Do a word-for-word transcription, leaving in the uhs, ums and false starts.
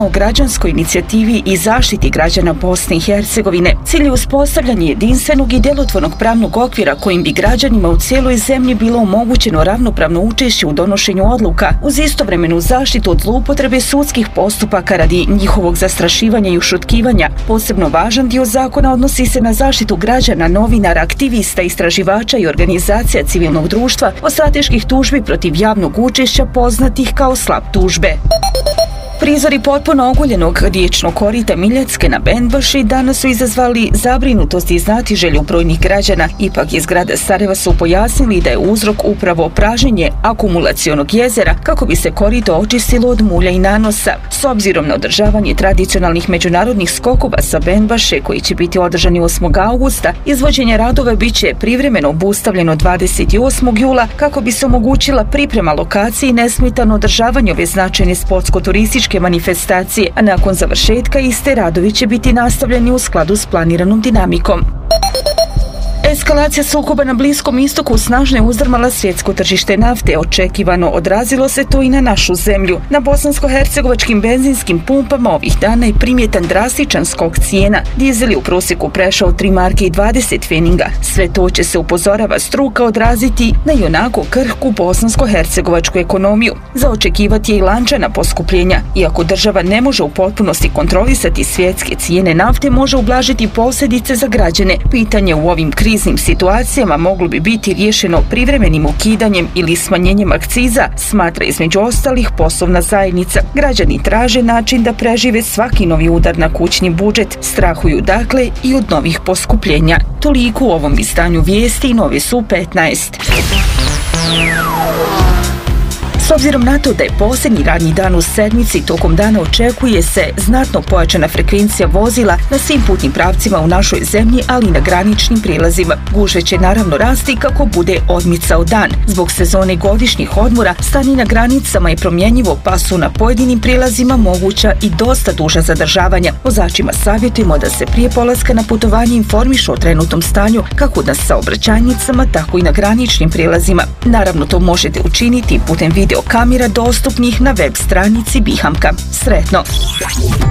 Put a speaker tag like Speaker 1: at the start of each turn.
Speaker 1: O građanskoj inicijativi i zaštiti građana Bosne i Hercegovine cilj je uspostavljanje jedinstvenog i djelotvornog pravnog okvira kojim bi građanima u cijeloj zemlji bilo omogućeno ravnopravno učešće u donošenju odluka uz istovremenu zaštitu od zloupotrebe sudskih postupaka radi njihovog zastrašivanja i ušutkivanja. Posebno važan dio zakona odnosi se na zaštitu građana, novinara, aktivista, istraživača i organizacija civilnog društva od strateških tužbi protiv javnog učešća poznatih kao slap tužbe. Prizori potpuno oguljenog riječnog korita Miljacke na Bendbaši danas su izazvali zabrinutost i znatiželju brojnih građana. Ipak iz grada Sarajeva su pojasnili da je uzrok upravo pražnjenje akumulacionog jezera kako bi se korito očistilo od mulja i nanosa. S obzirom na održavanje tradicionalnih međunarodnih skokova sa Bendbaše koji će biti održani osmog augusta, izvođenje radova bit će privremeno obustavljeno dvadeset osmog jula kako bi se omogućila priprema lokacije i nesmetano održavanje ove značajne sportsko-turističke manifestacije, a nakon završetka iste radovi će biti nastavljeni u skladu s planiranom dinamikom. Eskalacija sukoba na Bliskom istoku snažno je uzdrmala svjetsko tržište nafte. Očekivano odrazilo se to i na našu zemlju. Na bosansko-hercegovačkim benzinskim pumpama ovih dana je primjetan drastičan skok cijena. Dizel je u prosjeku prešao tri marke i dvadeset pfeninga. Sve to će se, upozorava struka, odraziti na ionako krhku bosansko-hercegovačku ekonomiju. Za očekivati je i lančana poskupljenja. Iako država ne može u potpunosti kontrolisati svjetske cijene nafte, može ublažiti posljedice za građane. Pitanje u ovim kriznim situacijama moglo bi biti riješeno privremenim ukidanjem ili smanjenjem akciza, smatra između ostalih poslovna zajednica. Građani traže način da prežive svaki novi udar na kućni budžet. Strahuju dakle i od novih poskupljenja. Toliko u ovom izdanju vijesti i Nove su petnaest. S obzirom na to da je posljednji radni dan u sedmici, tokom dana očekuje se znatno pojačana frekvencija vozila na svim putnim pravcima u našoj zemlji, ali i na graničnim prijelazima. Gužve će naravno rasti kako bude odmicao dan. Zbog sezone godišnjih odmora, stanje na granicama je promjenjivo, pa su na pojedinim prijelazima moguća i dosta duža zadržavanja. Vozačima savjetujemo da se prije polaska na putovanje informišu o trenutnom stanju kako na saobraćajnicama, tako i na graničnim prijelazima. Naravno, to možete učiniti putem video kamera dostupnih na web stranici Bihamka. Sretno!